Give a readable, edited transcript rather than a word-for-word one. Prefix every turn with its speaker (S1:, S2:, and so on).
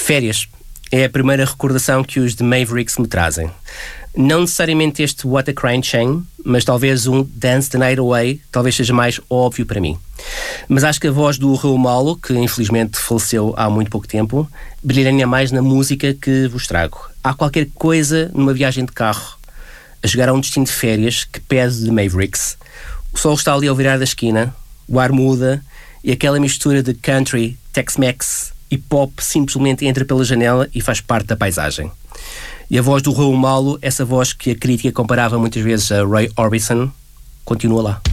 S1: Férias é a primeira recordação que os The Mavericks me trazem. Não necessariamente este What a Crying Shame, mas talvez um Dance the Night Away talvez seja mais óbvio para mim. Mas acho que a voz do Raul Malo, que infelizmente faleceu há muito pouco tempo, brilha ainda mais na música que vos trago. Há qualquer coisa numa viagem de carro, a chegar a um destino de férias, que pede The Mavericks. O sol está ali ao virar da esquina, o ar muda e aquela mistura de country, Tex-Mex e pop simplesmente entra pela janela e faz parte da paisagem. E a voz do Raul Malo, essa voz que a crítica comparava muitas vezes a Roy Orbison, continua lá.